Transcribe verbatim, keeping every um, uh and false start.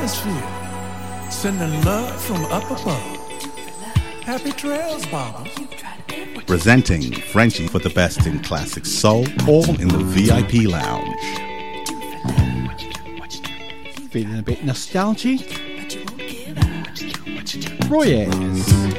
atmosphere, sending love from up above. Happy trails, Baba. Presenting Frenchie for the best in classic soul, all in the V I P lounge. Feeling a bit nostalgic? Roy Ayers.